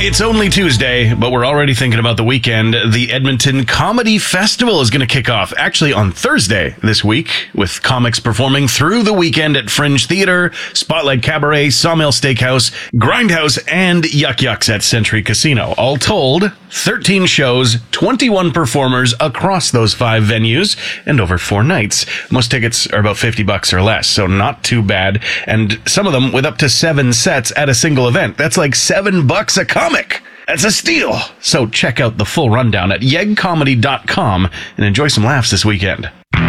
It's only Tuesday, but we're already thinking about the weekend. The Edmonton Comedy Festival is going to kick off actually on Thursday this week, with comics performing through the weekend at Fringe Theatre, Spotlight Cabaret, Sawmill Steakhouse, Grindhouse, and Yuck Yucks at Century Casino. All told, 13 shows, 21 performers across those 5 venues, and over 4 nights. Most tickets are about $50 or less, so not too bad. And some of them with up to 7 sets at a single event. That's like $7 a comic. That's a steal. So check out the full rundown at yegcomedy.com and enjoy some laughs this weekend.